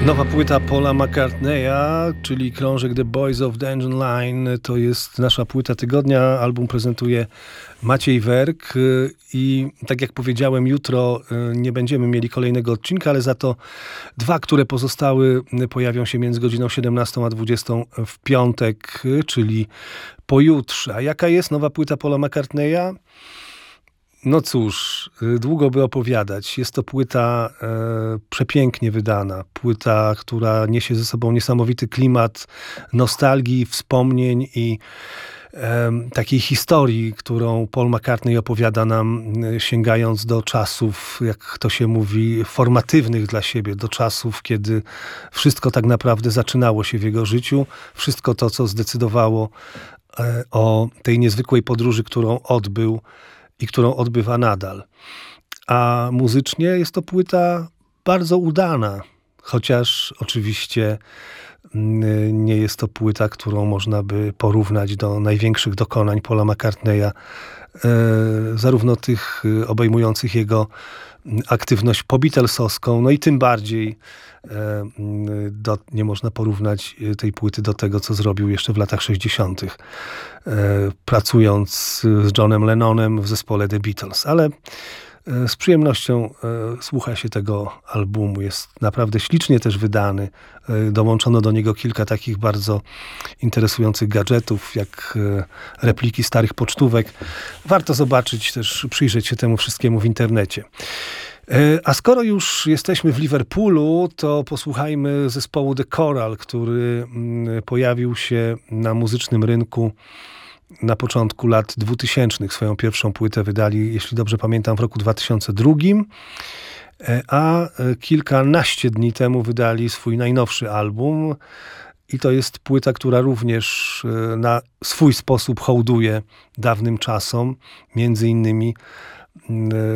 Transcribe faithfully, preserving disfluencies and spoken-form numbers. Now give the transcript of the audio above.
Nowa płyta Paula McCartneya, czyli krążek The Boys of Dungeon Line, to jest nasza płyta tygodnia. Album prezentuje Maciej Werk i tak jak powiedziałem, jutro nie będziemy mieli kolejnego odcinka, ale za to dwa, które pozostały, pojawią się między godziną siedemnastą a dwudziestą w piątek, czyli pojutrze. A jaka jest nowa płyta Paula McCartneya? No cóż, długo by opowiadać. Jest to płyta e, przepięknie wydana. Płyta, która niesie ze sobą niesamowity klimat nostalgii, wspomnień i e, takiej historii, którą Paul McCartney opowiada nam, e, sięgając do czasów, jak to się mówi, formatywnych dla siebie, do czasów, kiedy wszystko tak naprawdę zaczynało się w jego życiu. Wszystko to, co zdecydowało e, o tej niezwykłej podróży, którą odbył i którą odbywa nadal. A muzycznie jest to płyta bardzo udana, chociaż oczywiście nie jest to płyta, którą można by porównać do największych dokonań Paula McCartneya, zarówno tych obejmujących jego aktywność po-Beatlesowską, no i tym bardziej do, nie można porównać tej płyty do tego, co zrobił jeszcze w latach sześćdziesiątych, pracując z Johnem Lennonem w zespole The Beatles. Ale z przyjemnością słucha się tego albumu. Jest naprawdę ślicznie też wydany. Dołączono do niego kilka takich bardzo interesujących gadżetów, jak repliki starych pocztówek. Warto zobaczyć też, przyjrzeć się temu wszystkiemu w internecie. A skoro już jesteśmy w Liverpoolu, to posłuchajmy zespołu The Coral, który pojawił się na muzycznym rynku na początku lat dwutysięcznych. Swoją pierwszą płytę wydali, jeśli dobrze pamiętam, w roku dwa tysiące drugim, a kilkanaście dni temu wydali swój najnowszy album. I to jest płyta, która również na swój sposób hołduje dawnym czasom, między innymi